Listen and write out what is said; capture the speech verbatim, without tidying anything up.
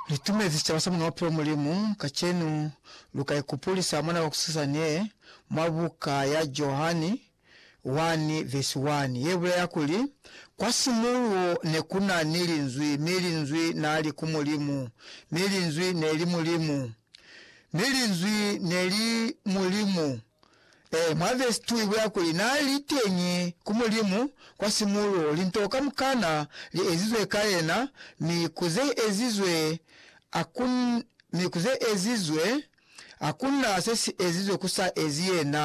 Litume zichawasa muna wapiro mulimu kachenu luka ikupulisa mwana wakusisanie mabuka ya Johani one verse one. Yebula yakuli kwa simuru nekuna nilinzwi milinzwi nali kumulimu milinzwi neli mulimu milinzwi neli mulimu eh mwa verse two yebula yakuli nali tenye kumulimu kwa simuru lintoka mukana li ezizwe kaena mikuze ezizwe akun mikuze ezizwe akuna sesi ezizwe kusa eziyena